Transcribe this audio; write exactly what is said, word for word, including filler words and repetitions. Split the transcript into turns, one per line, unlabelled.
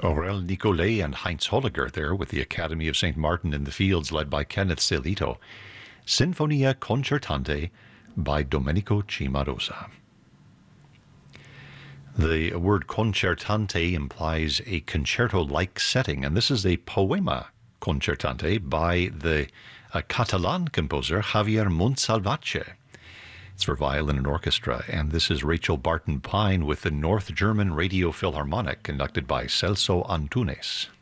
Aurel Nicolay and Heinz Holliger there with the Academy of Saint Martin in the Fields, led by Kenneth Celito. Sinfonia Concertante by Domenico Cimarosa. The word concertante implies a concerto-like setting, and this is a poema concertante by the uh, Catalan composer Javier Montsalvatge. It's for violin and orchestra, and this is Rachel Barton Pine with the North German Radio Philharmonic, conducted by Celso Antunes.